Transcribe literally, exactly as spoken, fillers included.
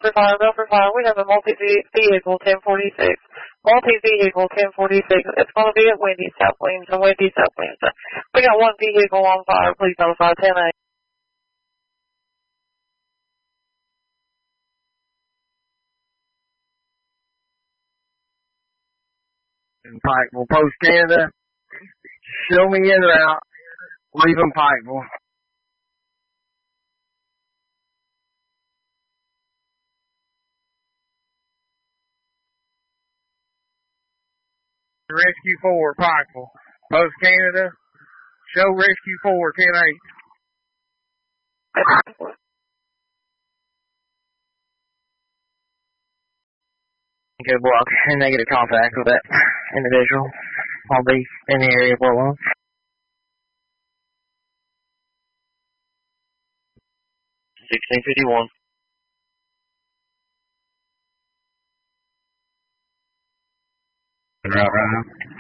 for fire, go for fire. We have a multi-vehicle ten forty-six. Multi-vehicle ten forty-six. It's going to be at Wendy South Williamson, Wendy South Williamson. We got one vehicle on fire. Please notify ten eight. In Pikeville, Post Canada, show me in route, leaving Pikeville. Rescue four, Pikeville, Post Canada, show Rescue four, ten eight. Good block, and negative contact with that individual. I'll be in the area for long. sixteen fifty-one. Right, right.